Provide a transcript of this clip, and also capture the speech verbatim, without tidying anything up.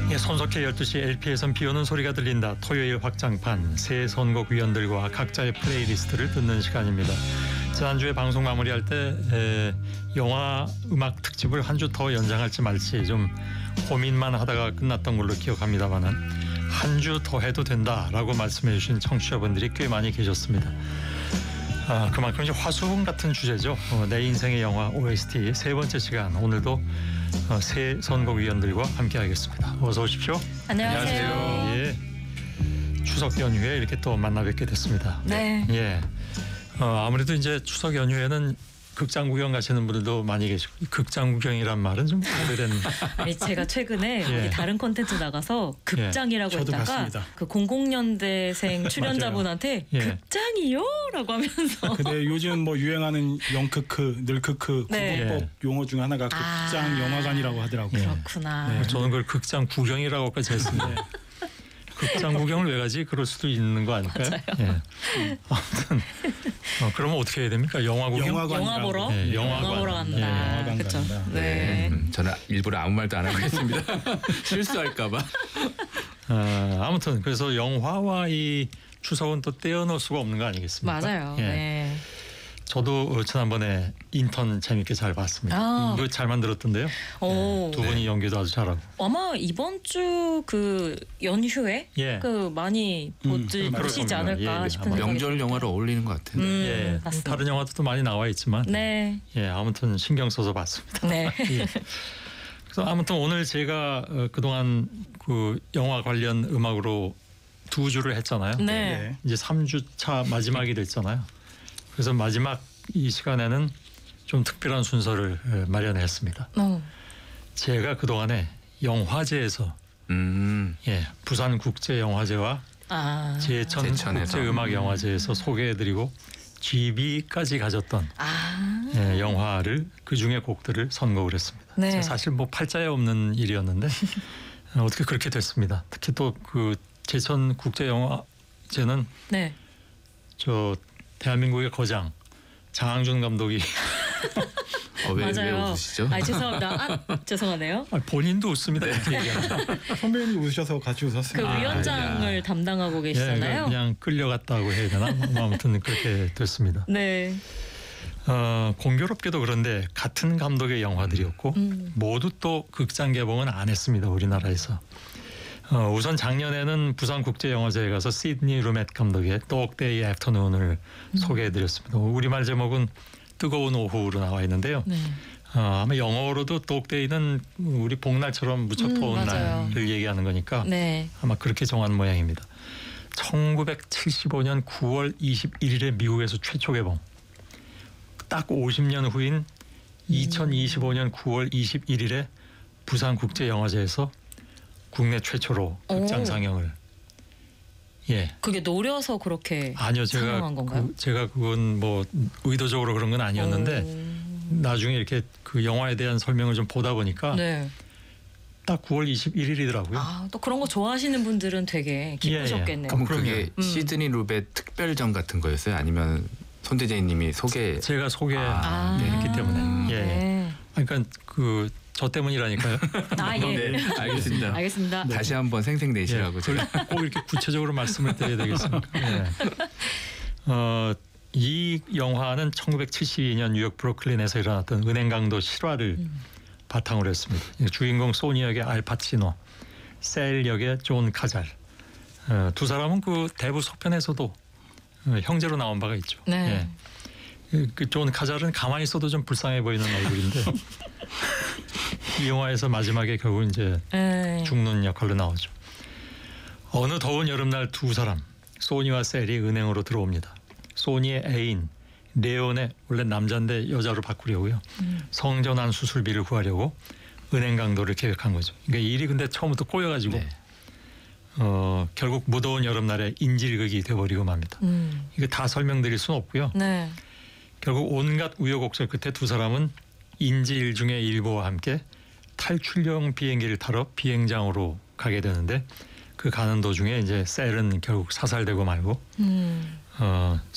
예, 손석희 열두 시 엘피에선 비오는 소리가 들린다. 토요일 확장판 새 선곡 위원들과 각자의 플레이리스트를 듣는 시간입니다. 지난주에 방송 마무리할 때 에, 영화 음악 특집을 한 주 더 연장할지 말지 좀 고민만 하다가 끝났던 걸로 기억합니다만은 한 주 더 해도 된다라고 말씀해 주신 청취자분들이 꽤 많이 계셨습니다. 아, 그만큼 이제 화수분 같은 주제죠. 어, 내 인생의 영화 오에스티 세 번째 시간, 오늘도 어, 새 선곡위원들과 함께하겠습니다. 어서 오십시오. 안녕하세요. 예, 추석 연휴에 이렇게 또 만나 뵙게 됐습니다. 네. 예, 어, 아무래도 이제 추석 연휴에는 극장 구경 가시는 분들도 많이 계시고, 극장 구경이란 말은 좀 오래된. 아니 제가 최근에 예. 어디 다른 콘텐츠 나가서 극장이라고 저도 했다가 봤습니다. 그 공공 년대생 출연자분한테 예. 극장이요? 라고 하면서 근데 요즘 뭐 유행하는 영크크, 늘크크 네. 국어법 용어 중 하나가 아. 극장 영화관이라고 하더라고요. 예. 그렇구나. 네. 저는 그걸 극장 구경이라고까지 했습니다. 극장 구경을 왜 가지? 그럴 수도 있는 거 아닐까요? 맞아요. 예. 아무튼 어, 그러면 어떻게 해야 됩니까? 영화 구경? 영화관이라고. 영화 보러? 예, 영화 영화관. 보러 간다. 예, 영화관 그렇죠. 간다. 네. 음, 저는 일부러 아무 말도 안 하고 했습니다. 실수할까봐. 어, 아무튼 그래서 영화와 이 추석은 또 떼어놓을 수가 없는 거 아니겠습니까? 맞아요. 예. 네. 저도 지난번에 인턴 재밌게 잘 봤습니다. 아. 이거 잘 만들었던데요. 오. 두 분이 연기도 아주 잘하고. 아마 이번 주 그 연휴에 예. 그 많이 보지 음, 보시지 그럴 겁니다. 않을까 예, 예. 싶은 아마 생각이 명절 듭니다. 영화로 어울리는 것 같은데. 음, 예, 맞습니다. 다른 영화도 많이 나와 있지만, 네. 예, 아무튼 신경 써서 봤습니다. 네. 예. 그래서 아무튼 오늘 제가 어, 그동안 그 영화 관련 음악으로 두 주를 했잖아요. 네. 네. 이제 삼 주차 마지막이 됐잖아요. 그래서 마지막 이 시간에는 좀 특별한 순서를 에, 마련했습니다. 어. 제가 그동안에 영화제에서 음, 예, 부산국제영화제와 아. 제천에서. 제천국제음악영화제에서 소개해드리고 지비까지 가졌던 아. 예, 영화를 그중에 곡들을 선곡을 했습니다. 네. 제가 사실 뭐 팔자에 없는 일이었는데 어, 어떻게 그렇게 됐습니다. 특히 또 그 제천국제영화제는 네. 저 대한민국의 거장 장항준 감독이 어, 왜, 왜 맞아요. 웃으시죠? 아 죄송합니다. 아, 죄송하네요. 아, 본인도 웃습니다. 이렇게 얘기하면. 선배님이 웃으셔서 같이 그 웃었습니다. 아, 위원장을 야. 담당하고 예, 계시잖아요. 그냥 끌려갔다고 해야 되나? 뭐 아무튼 그렇게 됐습니다. 네. 어, 공교롭게도 그런데 같은 감독의 영화들이었고 음. 모두 또 극장 개봉은 안 했습니다. 우리나라에서. 어, 우선 작년에는 부산국제영화제에 가서 시드니 루멧 감독의 Dog Day Afternoon을 음. 소개해드렸습니다. 우리말 제목은 뜨거운 오후로 나와 있는데요. 네. 어, 아마 영어로도 Dog Day는 우리 복날처럼 무척 음, 더운 맞아요. 날을 얘기하는 거니까 네. 아마 그렇게 정한 모양입니다. 천구백칠십오 년 구월 이십일일에 미국에서 최초 개봉. 딱 오십 년 후인 이천이십오 년 구월 이십일일에 부산국제영화제에서 국내 최초로 극장 오. 상영을. 예. 그게 노려서 그렇게 아니요, 제가 상영한 건가요? 그, 제가 그건 뭐 의도적으로 그런 건 아니었는데 오. 나중에 이렇게 그 영화에 대한 설명을 좀 보다 보니까 네. 딱 구월 이십일일이더라고요. 아, 또 그런 거 좋아하시는 분들은 되게 기쁘셨겠네요. 그럼 그럼요. 그게 음. 시드니 루벳 특별전 같은 거였어요? 아니면 손대재님이 소개? 제가 소개했기 아, 때문에. 아, 예. 네. 그러니까 그 저 때문이라요. 아, 예. 네, 알겠습니다. 알겠습니다. 다시 한번 생생내시라고 예, 제가. 그걸 꼭 이렇게 구체적으로 말씀을 드려야 되겠습니까? 예. 어, 이 영화는 천구백칠십이 년 뉴욕 브루클린에서 일어났던 은행 강도 실화를 음. 바탕으로 했습니다. 주인공 소니 역의 알파치노, 셀 역의 존 카잘. 어, 두 사람은 그 대부 속편에서도 어, 형제로 나온 바가 있죠. 네. 예. 그 존 카잘은 가만히 있어도 좀 불쌍해 보이는 얼굴인데 이 영화에서 마지막에 결국 이제 네. 죽는 역할로 나오죠. 어느 더운 여름날 두 사람 소니와 셀이 은행으로 들어옵니다. 소니의 애인 레온의 원래 남자인데 여자로 바꾸려고요. 음. 성전환 수술비를 구하려고 은행 강도를 계획한 거죠. 그러니까 일이 근데 처음부터 꼬여가지고 네. 어, 결국 무더운 여름날에 인질극이 돼버리고 맙니다. 음. 이거 다 설명드릴 수는 없고요. 네. 결국 온갖 우여곡절 끝에 두 사람은 인질 중의 일부와 함께 탈출용 비행기를 타러 비행장으로 가게 되는데 그 가는 도중에 이제 셀은 결국 사살되고 말고 음. 어,